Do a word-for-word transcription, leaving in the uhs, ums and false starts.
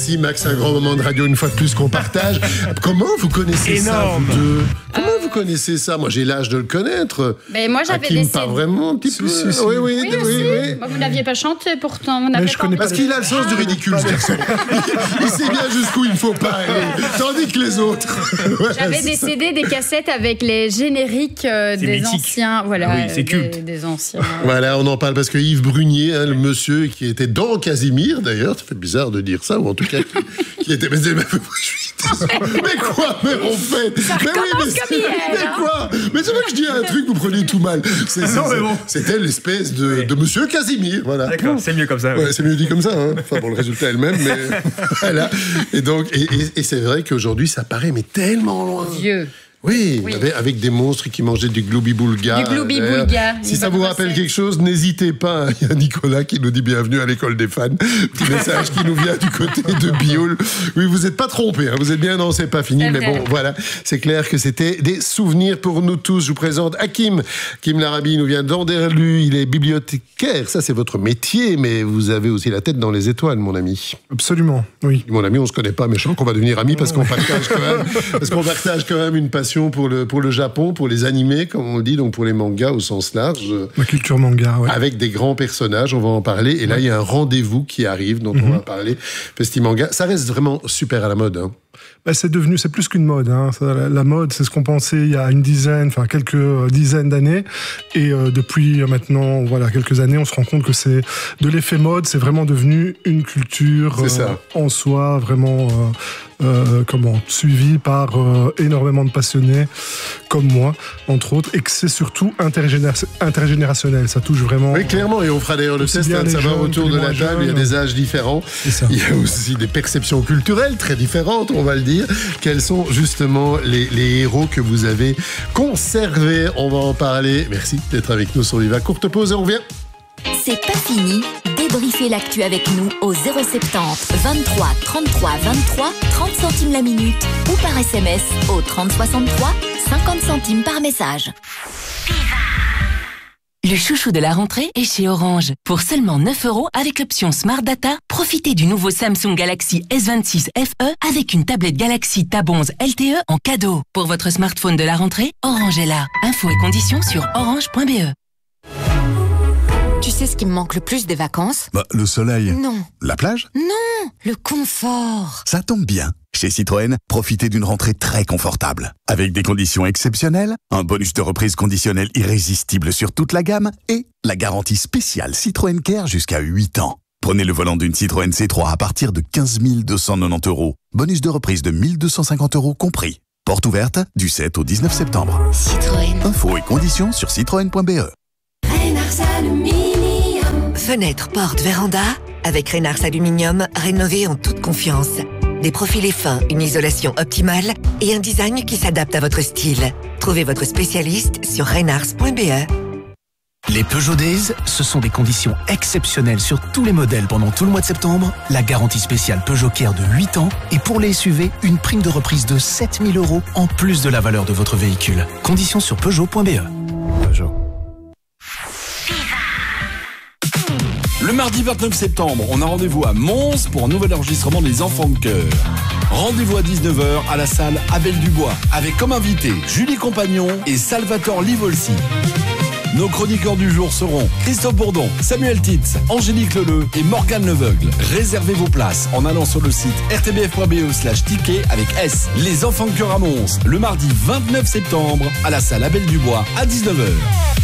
Si Max, un grand moment de radio une fois de plus qu'on partage. Comment vous connaissez Énorme. ça vous deux Comment euh... vous connaissez ça? Moi j'ai l'âge de le connaître. Mais moi j'avais Hakim, des pas vraiment un petit peu. Si, si, si. Oui, oui, oui, oui, oui, oui. Bah, vous n'aviez pas chanté pourtant. Vous je connais pas Parce qu'il a le sens du ridicule, ce garçon. Il sait bien jusqu'où il ne faut pas aller. Tandis que les autres. Ouais, j'avais des C D, des cassettes avec les génériques euh, des mythique. anciens. Voilà, oui, c'est culte. Des, des anciens. Voilà, on en parle parce que Yves Brunier, hein, le monsieur qui était dans Casimir d'ailleurs, ça fait bizarre de dire ça, ou en tout cas qui, qui était. Mais, mais, mais quoi? Mais en fait. Ça mais oui, mais, comme hier, mais hein. quoi? Mais c'est vrai que je dis un truc, vous prenez tout mal. C'est, c'est, non, mais bon. C'était l'espèce de, oui. de monsieur Casimir, voilà. D'accord, c'est mieux comme ça. Oui. Ouais, c'est mieux dit comme ça, hein. Enfin bon, le résultat est le même, mais voilà. Et donc, et, et, et c'est vrai qu'aujourd'hui, ça paraît mais tellement loin. Vieux. Oui, oui. Avec, avec des monstres qui mangeaient du gloubi-boulga. Du gloubi-boulga. Si ça vous rappelle quelque chose, n'hésitez pas. Il y a Nicolas qui nous dit bienvenue à l'école des fans. Petit message qui nous vient du côté de Bioul. Oui, vous n'êtes pas trompés, hein. Vous êtes bien dans C'est pas fini, c'est mais vrai. Bon, voilà. C'est clair que c'était des souvenirs pour nous tous. Je vous présente Hakim. Hakim Larabi nous vient d'Anderlu. Il est bibliothécaire. Ça, c'est votre métier, mais vous avez aussi la tête dans les étoiles, mon ami. Absolument, oui. Mon ami, on se connaît pas, mais je sens qu'on va devenir amis parce qu'on partage quand même, parce qu'on partage quand même une passion pour le, pour le Japon, pour les animés, comme on le dit, donc pour les mangas au sens large. La culture manga, oui. Avec des grands personnages, on va en parler. Et là, il y a un rendez-vous qui arrive, dont mm-hmm. on va parler. Festimanga, ça reste vraiment super à la mode, hein. Bah, c'est devenu, c'est plus qu'une mode, hein. Ça, la, la mode, c'est ce qu'on pensait il y a une dizaine, enfin quelques euh, dizaines d'années. Et euh, depuis euh, maintenant, voilà, quelques années, on se rend compte que c'est de l'effet mode, c'est vraiment devenu une culture euh, en soi, vraiment euh, euh, comment, suivie par euh, énormément de passionnés comme moi, entre autres, et que c'est surtout intergénéra- intergénérationnel. Ça touche vraiment. Oui, clairement. Et on fera d'ailleurs le test de savoir autour de la table. Jeunes. Il y a des âges différents. Il y a aussi des perceptions culturelles très différentes, on va le dire. Quels sont justement les, les héros que vous avez conservés? On va en parler. Merci d'être avec nous sur Viva. Courte pause et on revient. C'est pas fini. Débriefez l'actu avec nous au zéro soixante-dix vingt-trois trente-trois vingt-trois, trente centimes la minute ou par S M S au trente soixante-trois, cinquante centimes par message. Le chouchou de la rentrée est chez Orange. Pour seulement neuf euros avec l'option Smart Data, profitez du nouveau Samsung Galaxy S vingt-six F E avec une tablette Galaxy Tab onze L T E en cadeau. Pour votre smartphone de la rentrée, Orange est là. Infos et conditions sur orange point b e. Tu sais ce qui me manque le plus des vacances? Bah, le soleil. Non. La plage? Non, le confort. Ça tombe bien. Chez Citroën, profitez d'une rentrée très confortable. Avec des conditions exceptionnelles, un bonus de reprise conditionnel irrésistible sur toute la gamme et la garantie spéciale Citroën Care jusqu'à huit ans. Prenez le volant d'une Citroën C trois à partir de quinze mille deux cent quatre-vingt-dix euros. Bonus de reprise de mille deux cent cinquante euros compris. Porte ouverte du sept au dix-neuf septembre. Citroën. Infos et conditions sur citroën point b e. Fenêtres, portes, véranda. Avec Reynars Aluminium, rénovez en toute confiance. Des profilés fins, une isolation optimale et un design qui s'adapte à votre style. Trouvez votre spécialiste sur reynars point b e. Les Peugeot Days, ce sont des conditions exceptionnelles sur tous les modèles pendant tout le mois de septembre. La garantie spéciale Peugeot Care de huit ans. Et pour les S U V, une prime de reprise de sept mille euros en plus de la valeur de votre véhicule. Conditions sur peugeot point b e. Peugeot. Le mardi vingt-neuf septembre, on a rendez-vous à Mons pour un nouvel enregistrement des Enfants de Cœur. Rendez-vous à dix-neuf heures à la salle Abel Dubois, avec comme invités Julie Compagnon et Salvatore Livolsi. Nos chroniqueurs du jour seront Christophe Bourdon, Samuel Titz, Angélique Leleu et Morgane Leveugle. Réservez vos places en allant sur le site r t b f point b e slash ticket avec S. Les Enfants de Cœur à Mons, le mardi vingt-neuf septembre à la salle Abel Dubois à dix-neuf heures.